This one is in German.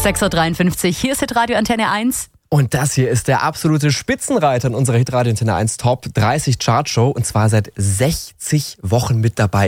6.53 Uhr, hier ist Hitradio Antenne 1. Und das hier ist der absolute Spitzenreiter in unserer Hitradio Antenne 1 Top 30 Chartshow. Und zwar seit 60 Wochen mit dabei.